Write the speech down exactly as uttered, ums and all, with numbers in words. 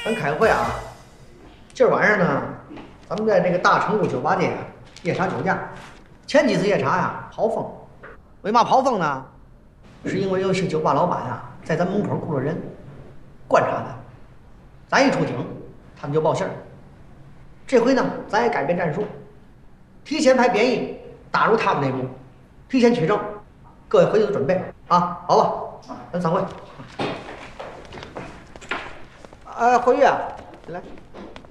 咱开个会啊。今儿晚上呢，咱们在这个大成路酒吧街夜查酒驾。前几次夜查呀，跑风。为嘛跑风呢？是因为有些酒吧老板呀，在咱门口雇了人，观察他。咱一出警，他们就报信儿。这回呢，咱也改变战术，提前派便衣打入他们内部，提前取证。各位回去都准备啊，好吧？咱散会。呃，慧玉啊，来。